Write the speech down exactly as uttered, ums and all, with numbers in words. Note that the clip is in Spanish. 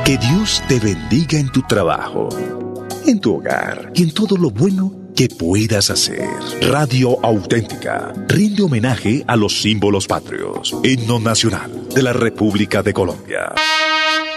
Que Dios te bendiga en tu trabajo, en tu hogar y en todo lo bueno que puedas hacer. Radio Auténtica rinde homenaje a los símbolos patrios, himno nacional de la República de Colombia.